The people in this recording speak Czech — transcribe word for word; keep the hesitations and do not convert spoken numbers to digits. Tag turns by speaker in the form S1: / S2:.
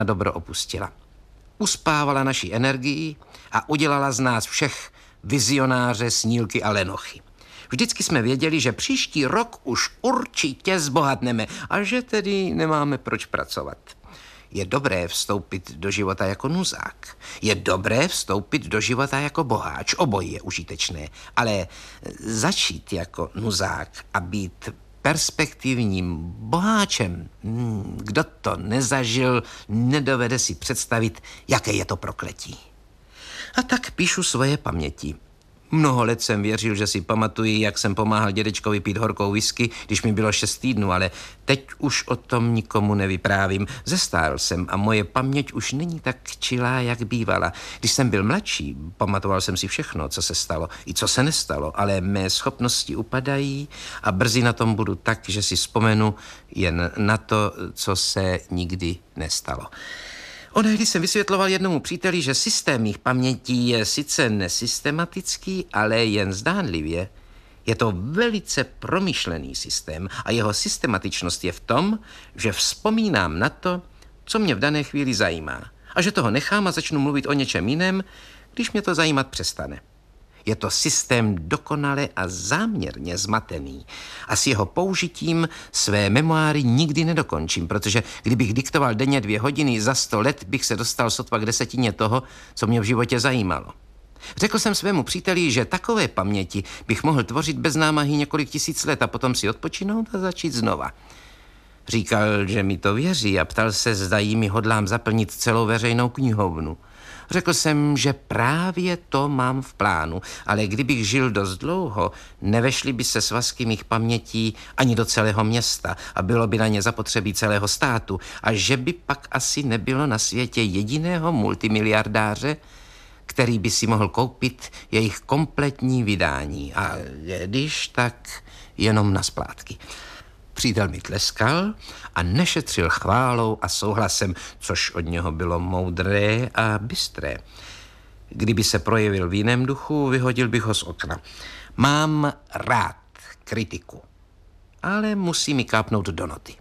S1: dobro opustila. Uspávala naši energii a udělala z nás všech vizionáře, snílky a lenochy. Vždycky jsme věděli, že příští rok už určitě zbohatneme a že tedy nemáme proč pracovat. Je dobré vstoupit do života jako nuzák. Je dobré vstoupit do života jako boháč. Obojí je užitečné. Ale začít jako nuzák a být perspektivním boháčem, kdo to nezažil, nedovede si představit, jaké je to prokletí. A tak píšu svoje paměti. Mnoho let jsem věřil, že si pamatuji, jak jsem pomáhal dědečkovi pít horkou whisky, když mi bylo šest týdnů, ale teď už o tom nikomu nevyprávím. Zestárl jsem a moje paměť už není tak čilá, jak bývala. Když jsem byl mladší, pamatoval jsem si všechno, co se stalo i co se nestalo, ale mé schopnosti upadají a brzy na tom budu tak, že si vzpomenu jen na to, co se nikdy nestalo. Onehdy jsem vysvětloval jednomu příteli, že systém mých pamětí je sice nesystematický, ale jen zdánlivě. Je to velice promyšlený systém a jeho systematičnost je v tom, že vzpomínám na to, co mě v dané chvíli zajímá. A že toho nechám a začnu mluvit o něčem jiném, když mě to zajímat přestane. Je to systém dokonale a záměrně zmatený a s jeho použitím své memoáry nikdy nedokončím, protože kdybych diktoval denně dvě hodiny, za sto let bych se dostal sotva k desetině toho, co mě v životě zajímalo. Řekl jsem svému příteli, že takové paměti bych mohl tvořit bez námahy několik tisíc let a potom si odpočinout a začít znova. Říkal, že mi to věří a ptal se, zda jimi hodlám zaplnit celou veřejnou knihovnu. Řekl jsem, že právě to mám v plánu, ale kdybych žil dost dlouho, nevešly by se svazky mých pamětí ani do celého města a bylo by na ně zapotřebí celého státu a že by pak asi nebylo na světě jediného multimiliardáře, který by si mohl koupit jejich kompletní vydání a když tak jenom na splátky. Přítel mi tleskal a nešetřil chválou a souhlasem, což od něho bylo moudré a bystré. Kdyby se projevil v jiném duchu, vyhodil bych ho z okna. Mám rád kritiku, ale musí mi kápnout do noty.